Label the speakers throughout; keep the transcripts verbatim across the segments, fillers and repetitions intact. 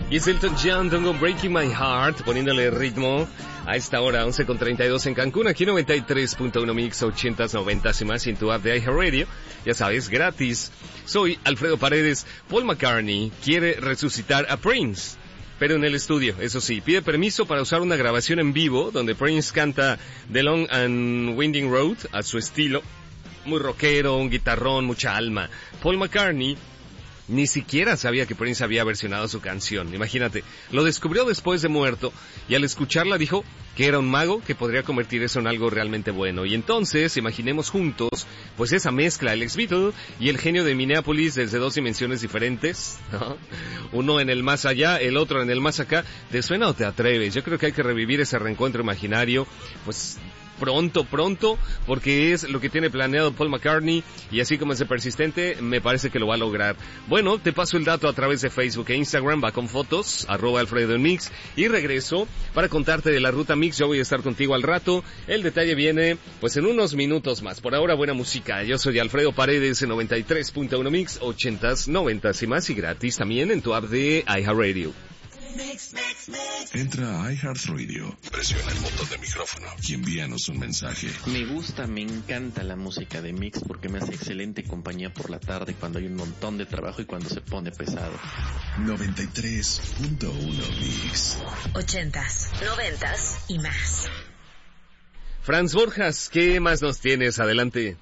Speaker 1: Y es Elton John, Don't Go Breaking My Heart, poniéndole ritmo a esta hora, once con treinta y dos en Cancún, aquí noventa y tres punto uno Mix, ochentas, noventas y más, y en tu app de iHeartRadio, ya sabes, gratis. Soy Alfredo Paredes. Paul McCartney quiere resucitar a Prince, pero en el estudio, eso sí, pide permiso para usar una grabación en vivo, donde Prince canta The Long and Winding Road, a su estilo, muy rockero, un guitarrón, mucha alma. Paul McCartney ni siquiera sabía que Prince había versionado su canción, imagínate. Lo descubrió después de muerto y al escucharla dijo que era un mago que podría convertir eso en algo realmente bueno. Y entonces, imaginemos juntos, pues esa mezcla, el ex-Beatle y el genio de Minneapolis desde dos dimensiones diferentes, ¿no? Uno en el más allá, el otro en el más acá. ¿Te suena o te atreves? Yo creo que hay que revivir ese reencuentro imaginario, pues pronto, pronto, porque es lo que tiene planeado Paul McCartney, y así como es de persistente, me parece que lo va a lograr. Bueno, te paso el dato a través de Facebook e Instagram, va con fotos, arroba Alfredo en Mix, y regreso para contarte de la ruta Mix. Yo voy a estar contigo al rato, el detalle viene pues en unos minutos más. Por ahora, buena música. Yo soy Alfredo Paredes en noventa y tres punto uno Mix, ochentas, noventas y más, y gratis también en tu app de iHeartRadio.
Speaker 2: Mix, mix, mix. Entra a iHeartRadio, presiona el botón de micrófono y envíanos un mensaje.
Speaker 3: Me gusta, me encanta la música de Mix porque me hace excelente compañía por la tarde cuando hay un montón de trabajo y cuando se pone pesado.
Speaker 2: noventa y tres punto uno Mix.
Speaker 4: Ochentas, noventas y más.
Speaker 1: Franz Borjas, ¿qué más nos tienes? Adelante.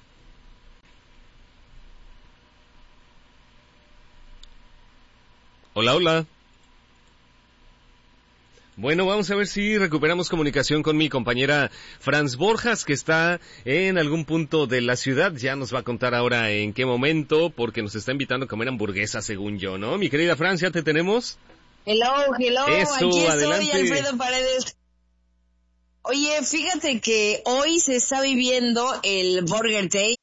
Speaker 1: Hola, hola. Bueno, vamos a ver si recuperamos comunicación con mi compañera Franz Borjas, que está en algún punto de la ciudad. Ya nos va a contar ahora en qué momento, porque nos está invitando a comer hamburguesas, según yo, ¿no? Mi querida Franz, ¿ya te tenemos?
Speaker 5: Hello, hello,
Speaker 1: Eso,
Speaker 5: aquí
Speaker 1: adelante.
Speaker 5: estoy, Alfredo Paredes. Oye, fíjate que hoy se está viviendo el Burger Day